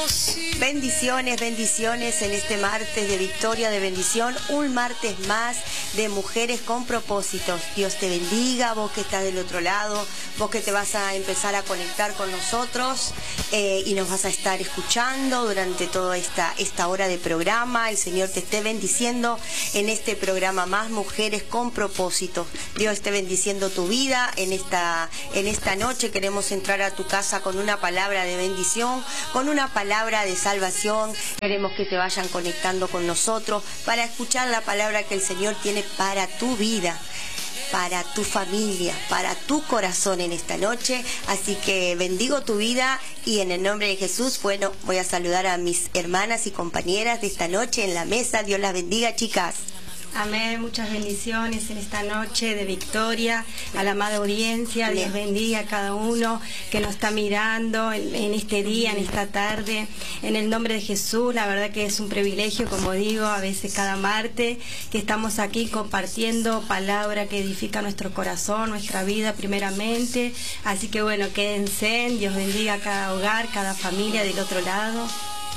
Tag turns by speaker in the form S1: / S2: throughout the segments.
S1: Bendiciones, bendiciones en este martes de victoria, de bendición, un martes más de mujeres con propósitos. Dios te bendiga, vos que estás del otro lado, vos que te vas a empezar a conectar con nosotros y nos vas a estar escuchando durante toda esta hora de programa. El Señor te esté bendiciendo en este programa más, Mujeres con Propósitos. Dios esté bendiciendo tu vida en esta noche. Queremos entrar a tu casa con una palabra de bendición, con una palabra de salvación. Queremos que te vayan conectando con nosotros para escuchar la palabra que el Señor tiene para tu vida, para tu familia, para tu corazón en esta noche. Así que bendigo tu vida y en el nombre de Jesús, bueno, voy a saludar a mis hermanas y compañeras de esta noche en la mesa. Dios las bendiga, chicas.
S2: Amén, muchas bendiciones en esta noche de victoria, a la amada audiencia. Dios bendiga a cada uno que nos está mirando en este día, en esta tarde, en el nombre de Jesús. La verdad que es un privilegio, como digo, a veces cada martes que estamos aquí compartiendo palabra que edifica nuestro corazón, nuestra vida primeramente. Así que bueno, quédense, Dios bendiga a cada hogar, cada familia del otro lado.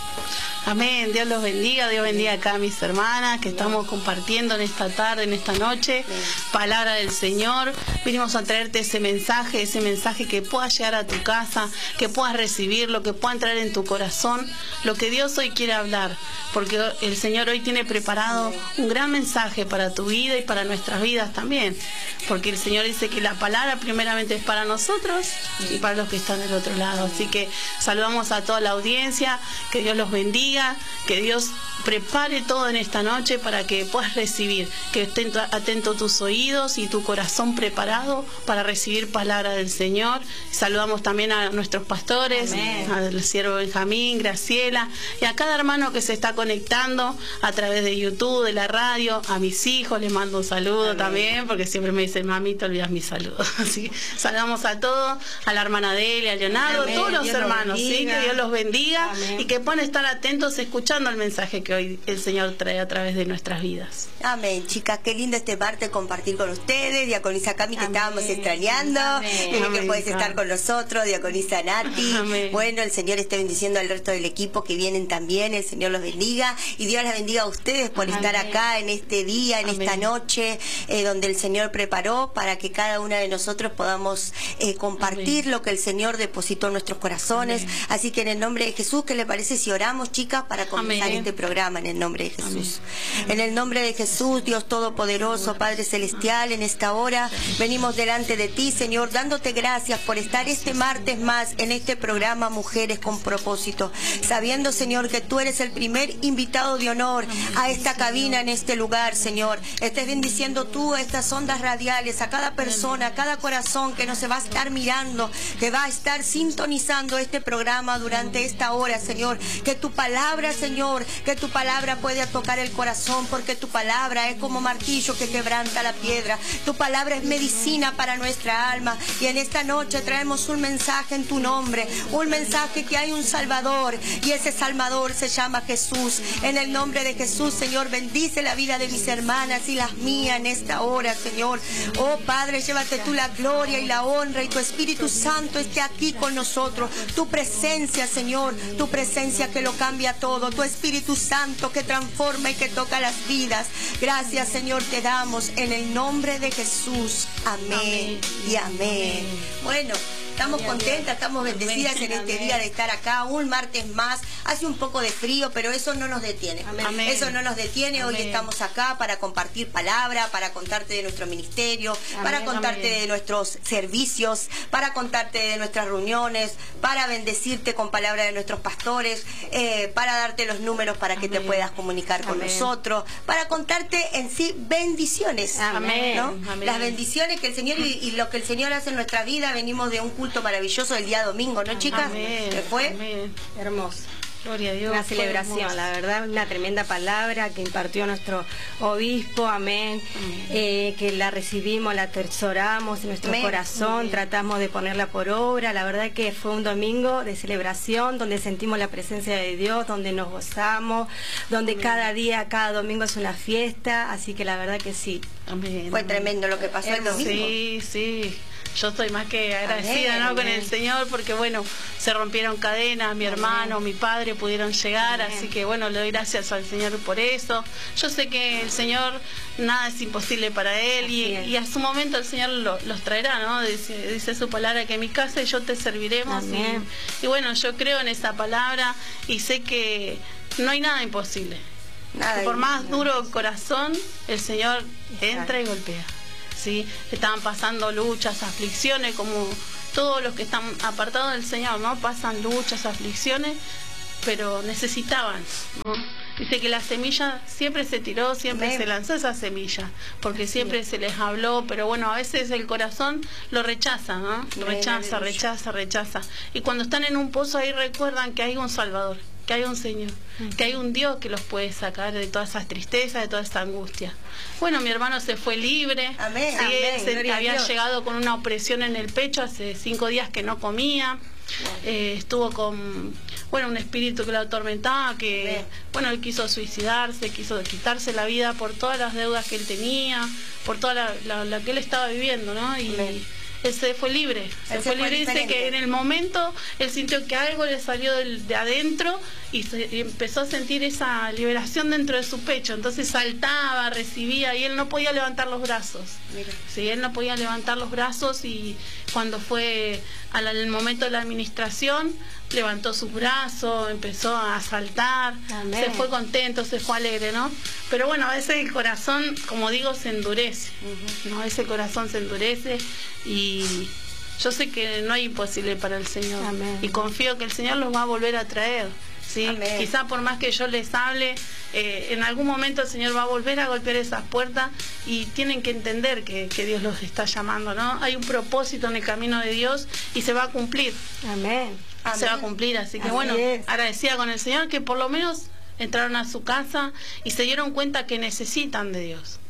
S3: Amén, Dios los bendiga, Dios bendiga acá a mis hermanas que estamos compartiendo en esta tarde, en esta noche, palabra del Señor. Vinimos a traerte ese mensaje que pueda llegar a tu casa, que puedas recibirlo, que pueda entrar en tu corazón, lo que Dios hoy quiere hablar, porque el Señor hoy tiene preparado un gran mensaje para tu vida y para nuestras vidas también, porque el Señor dice que la palabra primeramente es para nosotros y para los que están del otro lado. Así que saludamos a toda la audiencia, que Dios los bendiga, que Dios prepare todo en esta noche para que puedas recibir, que estén atentos tus oídos y tu corazón preparado para recibir palabra del Señor. Saludamos también a nuestros pastores, al siervo Benjamín, Graciela, y a cada hermano que se está conectando a través de YouTube, de la radio. A mis hijos les mando un saludo también, porque siempre me dicen, mami, te olvidas mi saludo. Así que saludamos a todos, a la hermana Delia, a Leonardo, a todos los hermanos, ¿sí? Que Dios los bendiga. Amén. Y que puedan estar atentos escuchando el mensaje que hoy el Señor trae a través de nuestras vidas.
S1: Amén, chicas, qué lindo este martes compartir con ustedes. Diaconisa Cami, que estábamos extrañando, que puedes estar con nosotros, Diaconisa Nati. Amén. Bueno, el Señor esté bendiciendo al resto del equipo que vienen también, el Señor los bendiga y Dios les bendiga a ustedes por estar acá en este día, en esta noche, donde el Señor preparó para que cada una de nosotros podamos compartir lo que el Señor depositó en nuestros corazones. Así que en el nombre de Jesús, ¿qué les parece si oramos, chicas, para comenzar este programa? En el nombre de Jesús. En el nombre de Jesús, Dios Todopoderoso, Padre Celestial, en esta hora venimos delante de ti, Señor, dándote gracias por estar este martes más en este programa Mujeres con Propósito, sabiendo, Señor, que tú eres el primer invitado de honor a esta cabina, en este lugar, Señor. Estés bendiciendo tú a estas ondas radiales, a cada persona, a cada corazón que nos va a estar mirando, que va a estar sintonizando este programa durante esta hora, Señor. Que tu palabra, Señor, que tu palabra pueda tocar el corazón, porque tu palabra es como martillo que quebranta la piedra. Tu palabra es medicina para nuestra alma. Y en esta noche traemos un mensaje en tu nombre, un mensaje que hay un Salvador, y ese Salvador se llama Jesús. En el nombre de Jesús, Señor, bendice la vida de mis hermanas y las mías en esta hora, Señor. Oh Padre, llévate tú la gloria y la honra, y tu Espíritu Santo esté aquí con nosotros. Tu presencia, Señor, tu presencia que lo cambia todo, tu Espíritu Santo que transforma y que toca las vidas. Gracias, Señor, te damos en el nombre de Jesús. Amén y amén. Bueno, estamos contentas, estamos bendecidas en este día de estar acá, un martes más. Hace un poco de frío, pero eso no nos detiene. Amén. Eso no nos detiene. Hoy estamos acá para compartir palabra, para contarte de nuestro ministerio, para contarte de nuestros servicios, para contarte de nuestras reuniones, para bendecirte con palabra de nuestros pastores, para darte los números para que te puedas comunicar con nosotros, para contarte en sí bendiciones.
S2: Amén.
S1: ¿No? Las bendiciones que el Señor y lo que el Señor hace en nuestra vida. Venimos de un culto maravilloso el día domingo, ¿no, chicas?
S2: Amén.
S1: ¿Qué fue?
S2: Amén. Hermoso.
S3: Gloria a Dios.
S2: Una celebración, la verdad, una tremenda palabra que impartió nuestro obispo, amén. Que la recibimos, la atesoramos en nuestro corazón, tratamos de ponerla por obra. La verdad que fue un domingo de celebración donde sentimos la presencia de Dios, donde nos gozamos, donde cada día, cada domingo es una fiesta, así que la verdad que sí.
S3: Amén.
S1: Fue tremendo lo que pasó el domingo.
S3: Sí, sí. yo estoy más que agradecida, ¿no? Con el Señor, porque bueno, se rompieron cadenas, mi hermano, mi padre pudieron llegar, así que bueno, le doy gracias al Señor por eso. Yo sé que el Señor, nada es imposible para Él, y a su momento el Señor los traerá, ¿no? Dice su palabra, que en mi casa y yo te serviremos, y bueno, yo creo en esa palabra y sé que no hay nada imposible. Que por más duro corazón, el Señor entra y golpea. ¿Sí? Estaban pasando luchas, aflicciones, como todos los que están apartados del Señor, ¿no? Pasan luchas, aflicciones, pero necesitaban, ¿no? Dice que la semilla siempre se tiró, siempre se lanzó esa semilla, porque siempre se les habló, pero bueno, a veces el corazón lo rechaza, ¿no? Rechaza. Y cuando están en un pozo ahí recuerdan que hay un Salvador, que hay un Señor, que hay un Dios que los puede sacar de todas esas tristezas, de toda esa angustia. Bueno, mi hermano se fue libre. Él había llegado con una opresión en el pecho, hace 5 días que no comía. Estuvo con un espíritu que lo atormentaba, que él quiso suicidarse, quiso quitarse la vida por todas las deudas que él tenía, por toda la que él estaba viviendo, ¿no? Y él se fue libre, dice que en el momento él sintió que algo le salió de adentro y empezó a sentir esa liberación dentro de su pecho, entonces saltaba, recibía, y él no podía levantar los brazos. Sí, él no podía levantar los brazos, y cuando fue al momento de la administración, levantó sus brazos, empezó a saltar, se fue contento, se fue alegre, ¿no? Pero bueno, a veces el corazón, como digo, se endurece, ¿no? Ese corazón se endurece, y yo sé que no hay imposible para el Señor. Y confío que el Señor los va a volver a traer, ¿sí? Quizá por más que yo les hable, en algún momento el Señor va a volver a golpear esas puertas, y tienen que entender que Dios los está llamando, ¿no? Hay un propósito en el camino de Dios y se va a cumplir. Se va a cumplir, así que agradecida con el Señor que por lo menos entraron a su casa y se dieron cuenta que necesitan de Dios.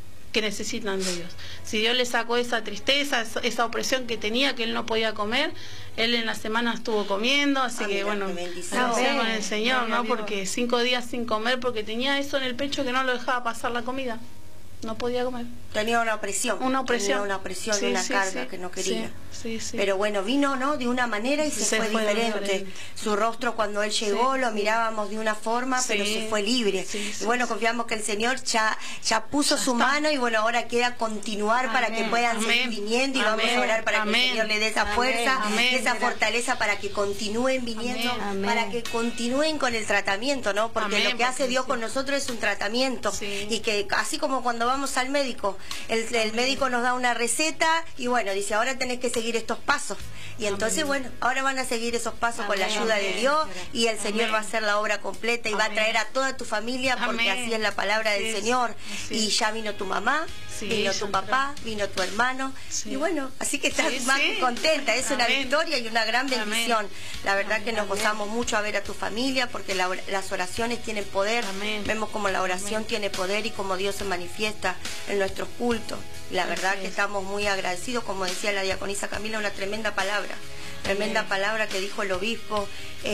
S3: Si Dios le sacó esa tristeza, esa opresión que tenía, que él no podía comer, él en la semana estuvo comiendo, así que agradecida con el Señor, ¿no? Porque 5 días sin comer, porque tenía eso en el pecho que no lo dejaba pasar la comida. No podía comer.
S1: Tenía una opresión. Una carga que no quería. Pero bueno, vino, ¿no? De una manera y se fue diferente. Su rostro cuando él llegó lo mirábamos de una forma, pero se fue libre. Y bueno, confiamos que el Señor ya puso su mano, y bueno, ahora queda continuar para que puedan seguir viniendo, y vamos a orar para que el Señor le dé esa fuerza, esa fortaleza para que continúen viniendo, para que continúen con el tratamiento, ¿no? Porque lo que hace Dios con nosotros es un tratamiento, y que así como cuando vamos al médico, el médico nos da una receta y bueno, dice, ahora tenés que seguir estos pasos, y entonces bueno, ahora van a seguir esos pasos con la ayuda de Dios, y el Señor va a hacer la obra completa y va a traer a toda tu familia, porque así es la palabra del Señor. Y ya vino tu mamá, vino tu papá, vino tu hermano, y bueno, así que estás más que contenta. Es una victoria y una gran bendición. La verdad que nos gozamos mucho a ver a tu familia, porque las oraciones tienen poder. Vemos como la oración tiene poder y como Dios se manifiesta en nuestros cultos. La verdad que estamos muy agradecidos, como decía la diaconisa Camila, una tremenda palabra que dijo el obispo.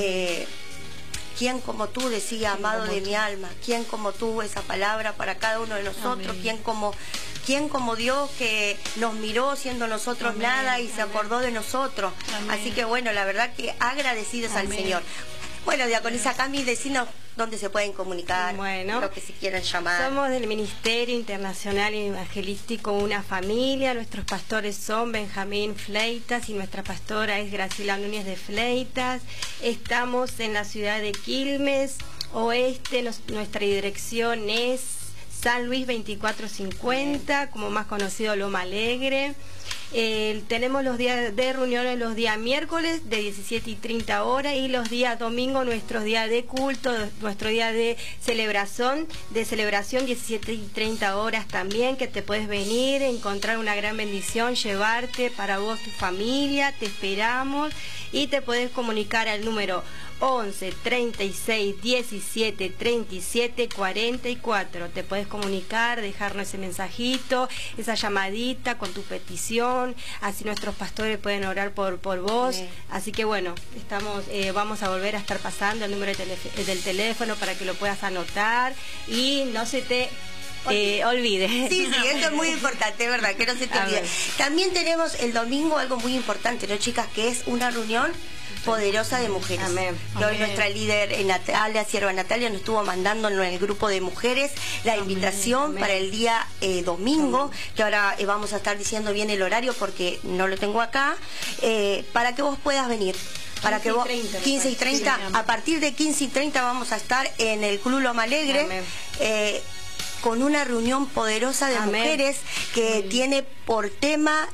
S1: ¿Quién como tú, decía, amado de mi alma? ¿Quién como tú? Esa palabra para cada uno de nosotros. ¿Quién como Dios, que nos miró siendo nosotros nada y se acordó de nosotros? Así que bueno, la verdad que agradecidos al Señor. Bueno, diaconisa Cami, decinos dónde se pueden comunicar, lo que se quieran llamar.
S2: Somos del Ministerio Internacional Evangelístico Una Familia. Nuestros pastores son Benjamín Fleitas y nuestra pastora es Graciela Núñez de Fleitas. Estamos en la ciudad de Quilmes Oeste. Nuestra dirección es San Luis 2450, como más conocido Loma Alegre. Tenemos los días de reuniones los días miércoles de 17:30 horas, y los días domingo nuestros días de culto, nuestro día de celebración 17:30 horas también, que te puedes venir, encontrar una gran bendición, llevarte para vos, tu familia. Te esperamos, y te puedes comunicar al número 11 36 17 37 44. Te puedes comunicar, dejarnos ese mensajito, esa llamadita con tu petición, así nuestros pastores pueden orar por vos. Así que bueno, vamos a volver a estar pasando el número del teléfono para que lo puedas anotar y no se te olvide.
S1: Sí, eso es muy importante, ¿verdad? Que no se te olvide. También tenemos el domingo algo muy importante, ¿no, chicas? Que es una reunión poderosa de mujeres.
S2: Amén.
S1: Que hoy nuestra líder Natalia, sierva Natalia, nos estuvo mandando en el grupo de mujeres la invitación para el día domingo, que ahora vamos a estar diciendo bien el horario porque no lo tengo acá, para que vos puedas venir. Para que vos, 15 y 30, a partir de 15 y 30 vamos a estar en el Club Loma Alegre, con una reunión poderosa de mujeres que tiene por tema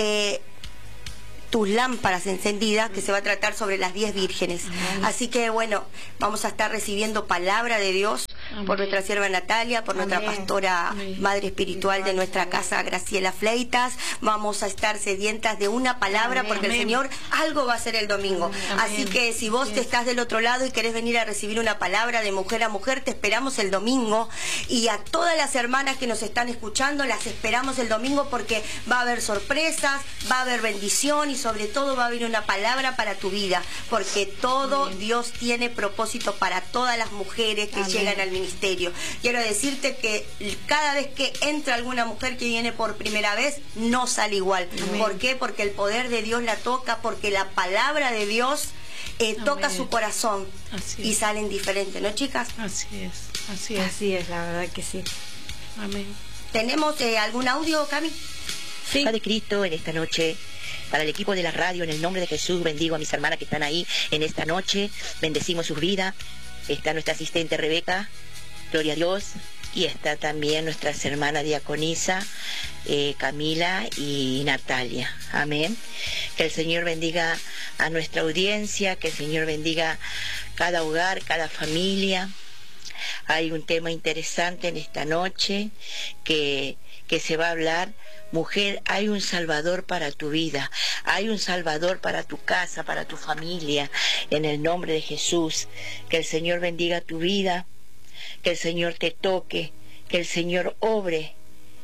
S1: tus lámparas encendidas, que se va a tratar sobre las 10 vírgenes. Así que bueno, vamos a estar recibiendo palabra de Dios por nuestra sierva Natalia, por nuestra pastora madre espiritual de nuestra casa, Graciela Fleitas. Vamos a estar sedientas de una palabra porque el Señor algo va a hacer el domingo. Así que si vos te estás del otro lado y querés venir a recibir una palabra de mujer a mujer, te esperamos el domingo. Y a todas las hermanas que nos están escuchando, las esperamos el domingo porque va a haber sorpresas, va a haber bendición y sobre todo va a haber una palabra para tu vida, porque todo Dios tiene propósito para todas las mujeres que llegan al ministerio. Quiero decirte que cada vez que entra alguna mujer que viene por primera vez, no sale igual. ¿Por qué? Porque el poder de Dios la toca, porque la palabra de Dios toca su corazón y salen diferentes, ¿no, chicas?
S3: Así es, así es.
S2: Así es, la verdad que sí.
S3: Amén.
S1: ¿Tenemos algún audio, Cami?
S4: Sí. Padre Cristo, en esta noche, para el equipo de la radio, en el nombre de Jesús, bendigo a mis hermanas que están ahí en esta noche, bendecimos sus vidas. Está nuestra asistente Rebeca, gloria a Dios, y está también nuestras hermanas diaconisa, Camila y Natalia. Amén. Que el Señor bendiga a nuestra audiencia, que el Señor bendiga cada hogar, cada familia. Hay un tema interesante en esta noche que se va a hablar. Mujer, hay un Salvador para tu vida, hay un Salvador para tu casa, para tu familia, en el nombre de Jesús. Que el Señor bendiga tu vida, que el Señor te toque, que el Señor obre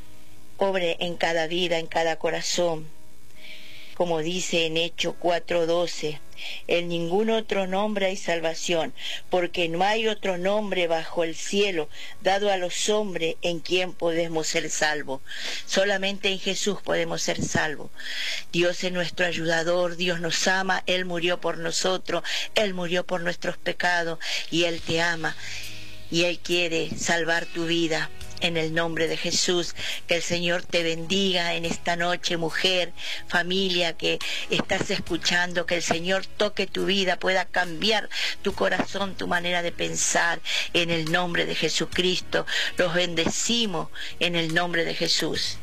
S4: en cada vida, en cada corazón. Como dice en Hechos 4:12, en ningún otro nombre hay salvación, porque no hay otro nombre bajo el cielo dado a los hombres en quien podemos ser salvos. Solamente en Jesús podemos ser salvos. Dios es nuestro ayudador, Dios nos ama, Él murió por nosotros, Él murió por nuestros pecados y Él te ama y Él quiere salvar tu vida. En el nombre de Jesús, que el Señor te bendiga en esta noche, mujer, familia que estás escuchando, que el Señor toque tu vida, pueda cambiar tu corazón, tu manera de pensar, en el nombre de Jesucristo. Los bendecimos en el nombre de Jesús.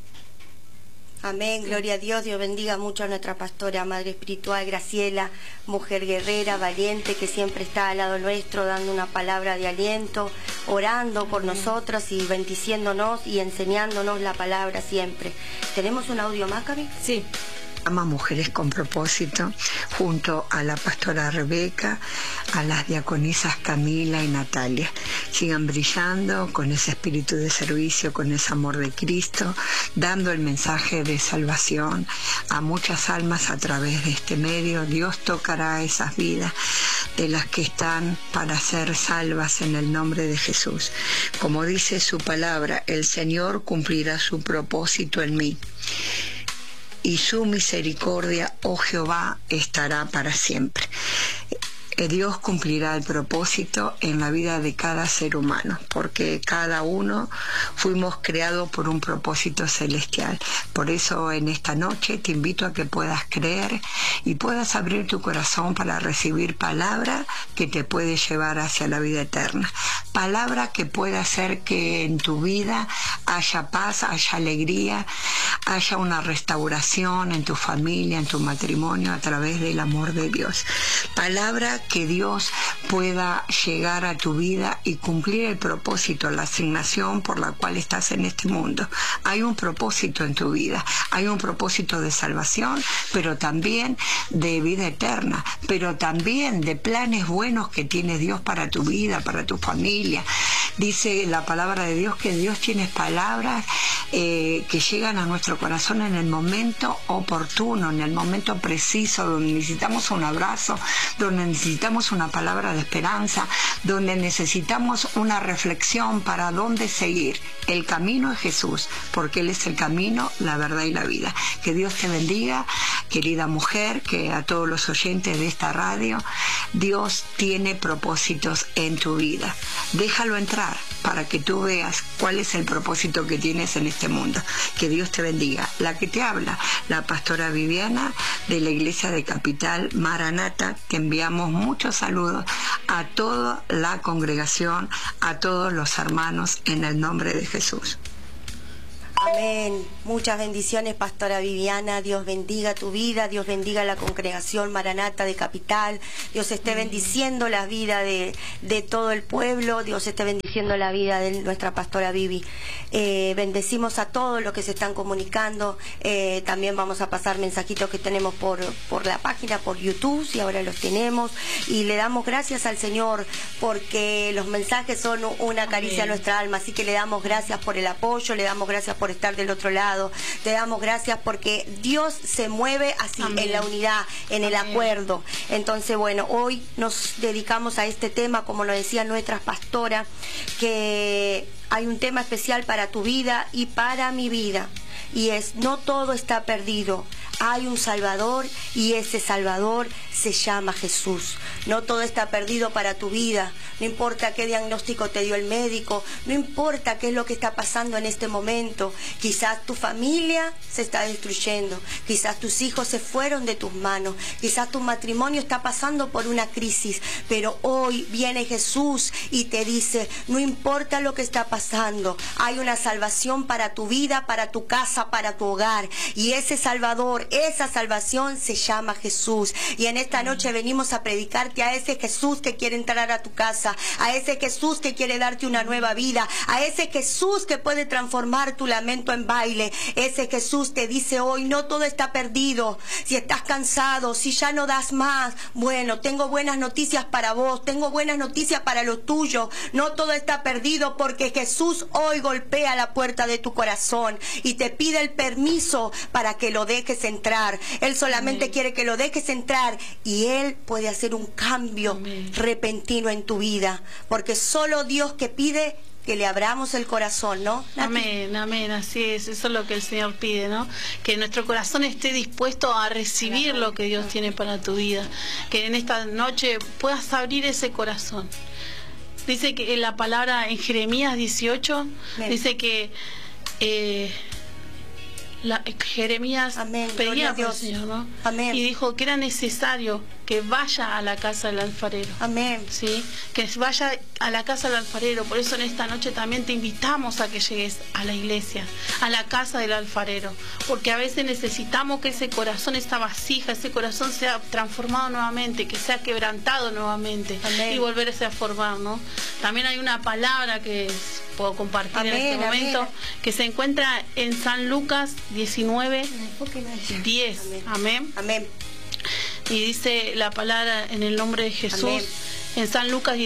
S1: Amén, gloria a Dios. Dios bendiga mucho a nuestra pastora, madre espiritual, Graciela, mujer guerrera, valiente, que siempre está al lado nuestro, dando una palabra de aliento, orando por nosotros y bendiciéndonos y enseñándonos la palabra siempre. ¿Tenemos un audio más, Cami?
S2: Sí.
S5: Ama Mujeres con Propósito, junto a la pastora Rebeca, a las diaconisas Camila y Natalia. Sigan brillando con ese espíritu de servicio, con ese amor de Cristo, dando el mensaje de salvación a muchas almas a través de este medio. Dios tocará esas vidas de las que están para ser salvas en el nombre de Jesús. Como dice su palabra, el Señor cumplirá su propósito en mí, y su misericordia, oh Jehová, estará para siempre. Dios cumplirá el propósito en la vida de cada ser humano, porque cada uno fuimos creados por un propósito celestial. Por eso en esta noche te invito a que puedas creer y puedas abrir tu corazón para recibir palabra que te puede llevar hacia la vida eterna. Palabra que pueda hacer que en tu vida haya paz, haya alegría, haya una restauración en tu familia, en tu matrimonio, a través del amor de Dios. Palabra que Dios pueda llegar a tu vida y cumplir el propósito, la asignación por la cual estás en este mundo. Hay un propósito en tu vida, hay un propósito de salvación, pero también de vida eterna, pero también de planes buenos que tiene Dios para tu vida, para tu familia. Dice la palabra de Dios que Dios tiene palabras que llegan a nuestro corazón en el momento oportuno, en el momento preciso, donde necesitamos un abrazo, donde necesitamos una palabra de esperanza, donde necesitamos una reflexión para dónde seguir. El camino es Jesús, porque Él es el camino, la verdad y la vida. Que Dios te bendiga, querida mujer, que a todos los oyentes de esta radio. Dios tiene propósitos en tu vida. Déjalo entrar para que tú veas cuál es el propósito que tienes en este mundo. Que Dios te bendiga. La que te habla, la pastora Viviana de la Iglesia de Capital Maranata. Te enviamos muchos saludos a toda la congregación, a todos los hermanos, en el nombre de Jesús.
S1: Amén. Muchas bendiciones, pastora Viviana. Dios bendiga tu vida, Dios bendiga la congregación Maranata de Capital. Dios esté bendiciendo la vida de todo el pueblo. Dios esté bendiciendo la vida de nuestra pastora Vivi. Bendecimos a todos los que se están comunicando. También vamos a pasar mensajitos que tenemos por la página, por YouTube, si ahora los tenemos. Y le damos gracias al Señor porque los mensajes son una caricia a nuestra alma. Así que le damos gracias por el apoyo, le damos gracias por estar del otro lado. Te damos gracias porque Dios se mueve así, en la unidad, en el acuerdo. Entonces, bueno, hoy nos dedicamos a este tema, como lo decía nuestra pastora, que hay un tema especial para tu vida y para mi vida. Y es, no todo está perdido. Hay un Salvador y ese Salvador se llama Jesús. No todo está perdido para tu vida. No importa qué diagnóstico te dio el médico. No importa qué es lo que está pasando en este momento. Quizás tu familia se está destruyendo. Quizás tus hijos se fueron de tus manos. Quizás tu matrimonio está pasando por una crisis. Pero hoy viene Jesús y te dice, no importa lo que está pasando. Hay una salvación para tu vida, para tu casa, para tu hogar. Y ese Salvador, esa salvación se llama Jesús. Y en esta noche venimos a predicarte a ese Jesús que quiere entrar a tu casa, a ese Jesús que quiere darte una nueva vida, a ese Jesús que puede transformar tu lamento en baile. Ese Jesús te dice hoy, no todo está perdido. Si estás cansado, si ya no das más, bueno, tengo buenas noticias para vos, tengo buenas noticias para lo tuyo. No todo está perdido porque Jesús hoy golpea la puerta de tu corazón y te pide el permiso para que lo dejes entrar. Él solamente quiere que lo dejes entrar y Él puede hacer un cambio repentino en tu vida, porque solo Dios que pide que le abramos el corazón, ¿no?
S3: Amén, amén, así es, eso es lo que el Señor pide, ¿no? Que nuestro corazón esté dispuesto a recibir lo que Dios tiene para tu vida, que en esta noche puedas abrir ese corazón. Dice que en la palabra en Jeremías 18, dice que Jeremías pedía por el Señor, ¿no?
S1: Amén.
S3: Y dijo que era necesario que vaya a la casa del alfarero.
S1: Amén.
S3: ¿Sí? Que vaya a la casa del alfarero. Por eso en esta noche también te invitamos a que llegues a la iglesia, a la casa del alfarero. Porque a veces necesitamos que ese corazón, esa vasija, ese corazón sea transformado nuevamente, que sea quebrantado nuevamente.
S1: Amén.
S3: Y volverse a formar, ¿no? También hay una palabra que puedo compartir en este momento, que se encuentra en San Lucas 19:10. Amén.
S1: Amén.
S3: Y dice la palabra en el nombre de Jesús.
S1: Amén.
S3: En San Lucas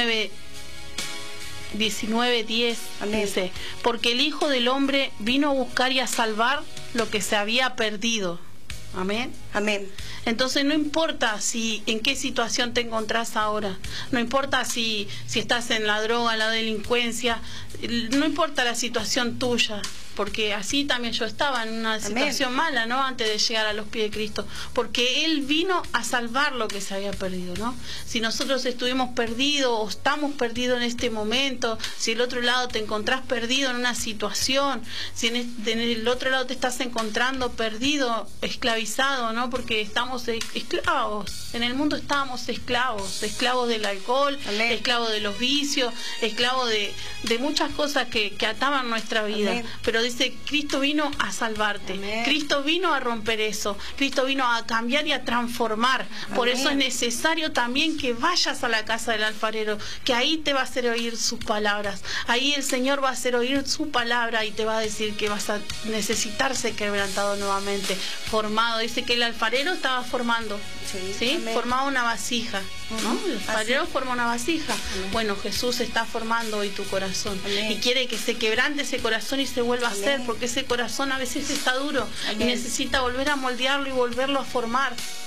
S3: 19:10 dice, porque el Hijo del Hombre vino a buscar y a salvar lo que se había perdido. Amén.
S1: Amén.
S3: Entonces no importa en qué situación te encontrás ahora, no importa si estás en la droga, la delincuencia, no importa la situación tuya, porque así también yo estaba en una situación mala, ¿no? Antes de llegar a los pies de Cristo, porque Él vino a salvar lo que se había perdido, ¿no? Si nosotros estuvimos perdidos o estamos perdidos en este momento, si el otro lado te encontrás perdido en una situación, si en el otro lado te estás encontrando perdido, esclavizado, ¿no? Porque estamos esclavos, en el mundo estábamos esclavos del alcohol, esclavos de los vicios, esclavos de muchas cosas que ataban nuestra vida. Pero dice, Cristo vino a salvarte. Cristo vino a romper eso. Cristo vino a cambiar y a transformar. Por eso es necesario también que vayas a la casa del alfarero, que ahí te va a hacer oír sus palabras. Ahí el Señor va a hacer oír su palabra y te va a decir que vas a necesitar ser quebrantado nuevamente, formado. Dice que el alfarero estaba formando, ¿sí? Formaba una vasija, ¿no? El alfarero forma una vasija. Bueno, Jesús está formando hoy tu corazón y quiere que se quebrante ese corazón y se vuelva a hacer, porque ese corazón a veces está duro y necesita volver a moldearlo y volverlo a formar.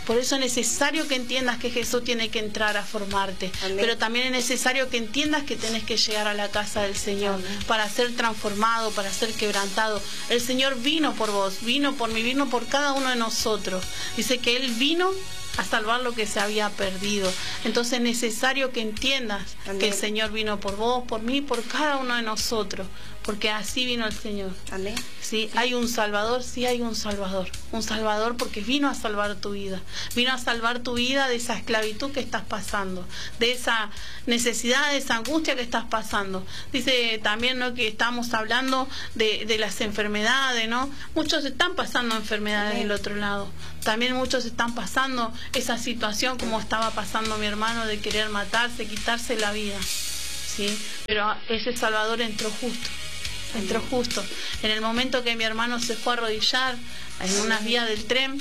S3: Por eso es necesario que entiendas que Jesús tiene que entrar a formarte. Amén. Pero también es necesario que entiendas que tenés que llegar a la casa del Señor. Amén. Para ser transformado, para ser quebrantado. El Señor vino por vos, vino por mí, vino por cada uno de nosotros. Dice que Él vino a salvar lo que se había perdido. Entonces es necesario que entiendas Amén. Que el Señor vino por vos, por mí, por cada uno de nosotros, porque así vino el Señor. Amén. ¿Sí? ¿Hay un Salvador? Sí, hay un Salvador. Un Salvador porque vino a salvar tu vida. Vino a salvar tu vida de esa esclavitud que estás pasando, de esa necesidad, de esa angustia que estás pasando. Dice también, ¿no?, que estamos hablando de las enfermedades, ¿no? Muchos están pasando enfermedades Amén. Del otro lado. También muchos están pasando esa situación como estaba pasando mi hermano, de querer matarse, quitarse la vida. ¿Sí? Pero ese Salvador entró justo. Entró justo. En el momento que mi hermano se fue a arrodillar en unas vías del tren,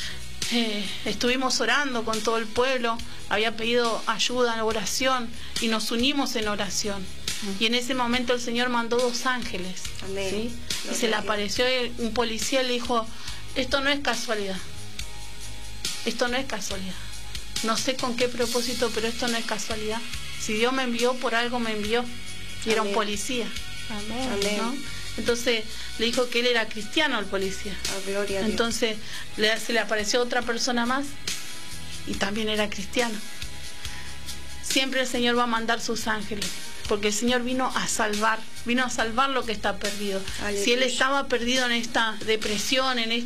S3: estuvimos orando con todo el pueblo, había pedido ayuda en oración y nos unimos en oración. Y en ese momento el Señor mandó 2 ángeles. ¿Sí? Y se le apareció un policía y le dijo: esto no es casualidad. Esto no es casualidad. No sé con qué propósito, pero esto no es casualidad. Si Dios me envió, por algo me envió. Y era un policía. Amén. ¿No? Entonces le dijo que él era cristiano, el policía. Gloria a Dios. Entonces se le apareció otra persona más y también era cristiano. Siempre el Señor va a mandar sus ángeles, porque el Señor vino a salvar lo que está perdido. Aleluya. Si Él estaba perdido en esta depresión, en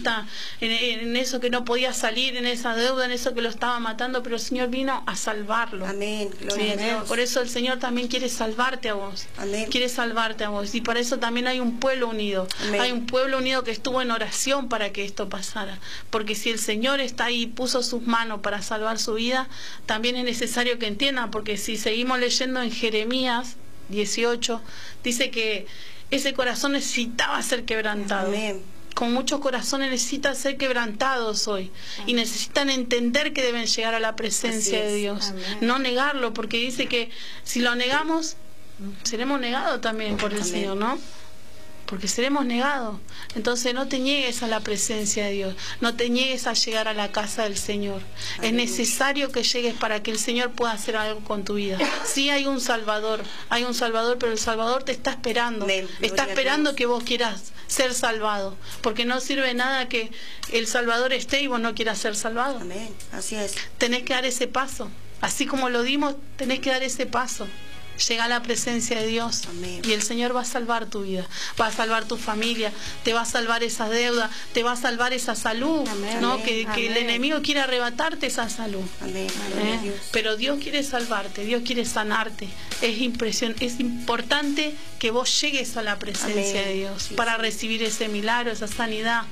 S3: eso que no podía salir, en esa deuda, en eso que lo estaba matando, pero el Señor vino a salvarlo. Amén. Gloria a Dios. Por eso el Señor también quiere salvarte a vos. Amén. Quiere salvarte a vos. Y para eso también hay un pueblo unido. Amén. Hay un pueblo unido que estuvo en oración para que esto pasara. Porque si el Señor está ahí y puso sus manos para salvar su vida, también es necesario que entiendan, porque si seguimos leyendo en Jeremías 18, dice que ese corazón necesitaba ser quebrantado. Amén. Con muchos corazones necesitan ser quebrantados hoy. Amén. Y necesitan entender que deben llegar a la presencia de Dios. Amén. No negarlo, porque dice que si lo negamos, seremos negados también por el Amén. Señor, ¿no? Porque seremos negados. Entonces no te niegues a la presencia de Dios, no te niegues a llegar a la casa del Señor. Aleluya. Es necesario que llegues para que el Señor pueda hacer algo con tu vida. Sí, hay un Salvador, pero el Salvador te está esperando. Amén. Está esperando que vos quieras ser salvado, porque no sirve nada que el Salvador esté y vos no quieras ser salvado. Amén. Así es. Tenés que dar ese paso, así como lo dimos, tenés que dar ese paso. Llega a la presencia de Dios. Amén. Y el Señor va a salvar tu vida, va a salvar tu familia, te va a salvar esa deuda, te va a salvar esa salud. Amén. ¿No? Amén. Que el enemigo quiere arrebatarte esa salud. Amén. Pero Dios quiere salvarte, Dios quiere sanarte. Es importante que vos llegues a la presencia Amén. De Dios, sí, para recibir ese milagro, esa sanidad.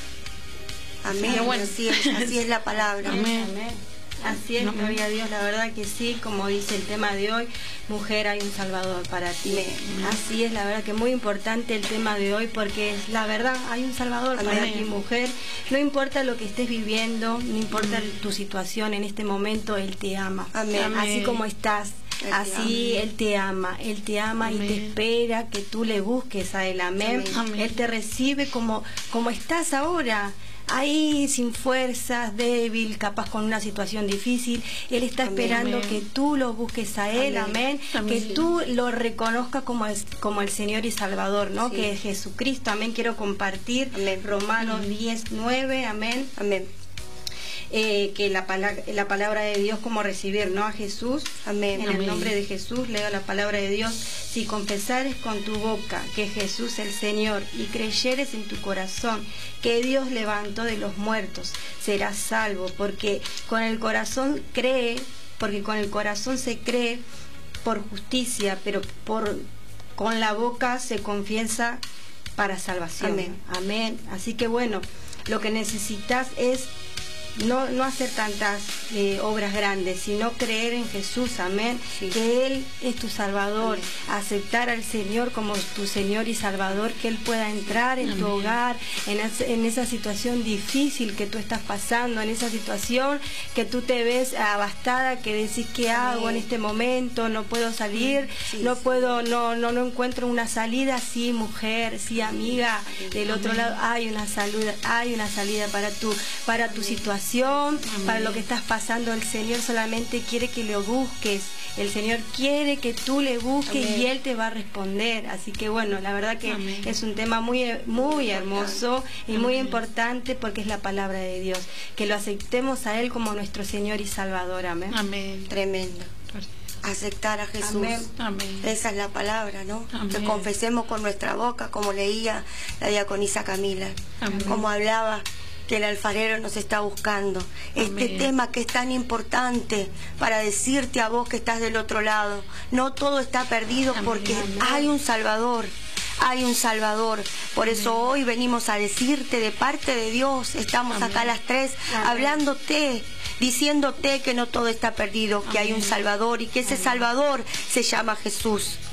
S1: Amén. Bueno. Así es la palabra.
S2: Amén. Amén. Así es, gloria a Dios, la verdad que sí, como dice el tema de hoy, mujer, hay un Salvador para ti. Así es, la verdad que muy importante el tema de hoy, porque es la verdad, hay un Salvador para ti, mujer. No importa lo que estés viviendo, no importa tu situación en este momento, Él te ama. Amén. Así como estás. Así Él te ama Amén. Y te espera que tú le busques a Él. Amén. Amén. Él te recibe como estás ahora, ahí sin fuerzas, débil, capaz con una situación difícil. Él está esperando que tú lo busques a Él. Amén. Que tú lo reconozcas como el Señor y Salvador, ¿no? Sí. Que es Jesucristo. Amén. Quiero compartir Romanos 10:9. Amén. Amén. Que la palabra de Dios, como recibir, ¿no? A Jesús. Amén. En el nombre de Jesús leo la palabra de Dios. Si confesares con tu boca que Jesús es el Señor y creyeres en tu corazón que Dios levantó de los muertos, serás salvo, porque con el corazón se cree por justicia, pero con la boca se confiesa para salvación. Amén. Amén. Así que bueno, lo que necesitas es no hacer tantas obras grandes, sino creer en Jesús, amén, sí. Que Él es tu Salvador, amén. Aceptar al Señor como tu Señor y Salvador, que Él pueda entrar en amén. Tu hogar, en esa situación difícil que tú estás pasando, en esa situación que tú te ves abastada, que decís, ¿qué hago en este momento? No puedo salir, sí, no encuentro una salida. Sí, mujer, sí, amiga, del otro lado hay una salida para tu situación. situación, para lo que estás pasando. El Señor solamente quiere que lo busques. El Señor quiere que tú le busques y Él te va a responder. Así que bueno, la verdad que es un tema muy, muy hermoso y muy importante, porque es la palabra de Dios. Que lo aceptemos a Él como nuestro Señor y Salvador. Amén.
S3: Amén.
S1: Tremendo. Aceptar a Jesús.
S2: Amén.
S1: Esa es la palabra, ¿no?
S3: Amén.
S1: Que confesemos con nuestra boca, como leía la diaconisa Camila, como hablaba, que el alfarero nos está buscando. Este tema que es tan importante para decirte a vos que estás del otro lado, no todo está perdido, porque hay un Salvador. Hay un Salvador. Por eso hoy venimos a decirte de parte de Dios. Estamos acá a las 3 hablándote, diciéndote que no todo está perdido, que hay un Salvador y que ese Salvador se llama Jesús.